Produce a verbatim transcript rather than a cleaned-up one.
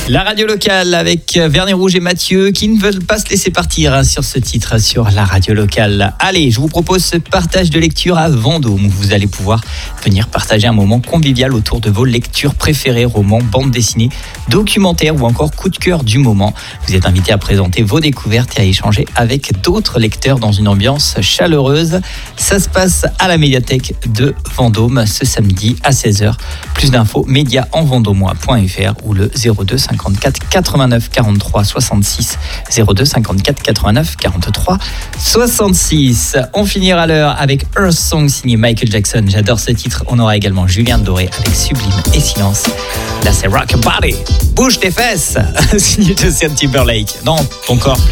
La radio locale avec Vernet Rouge et Mathieu qui ne veulent pas se laisser partir hein, sur ce titre sur la radio locale. Allez, je vous propose ce partage de lecture à Vendôme où vous allez pouvoir venir partager un moment convivial autour de vos lectures préférées, romans, bandes dessinées, documentaires ou encore coup de cœur du moment. Vous êtes invité à présenter vos découvertes et à échanger avec d'autres lecteurs dans une ambiance chaleureuse. Ça se passe à la médiathèque de Vendôme ce samedi à seize heures. Plus d'infos, média en vendômois point f r ou le zéro deux cinquante-quatre quatre-vingt-neuf quarante-trois soixante-six zéro deux cinquante-quatre quatre-vingt-neuf quarante-trois soixante-six. On finira l'heure avec Earth Song signé Michael Jackson. J'adore ce titre. On aura également Julien Doré avec Sublime et Silence. Là, c'est Rock Body. Bouge tes fesses signé Justin Timberlake. Non, ton corps plus.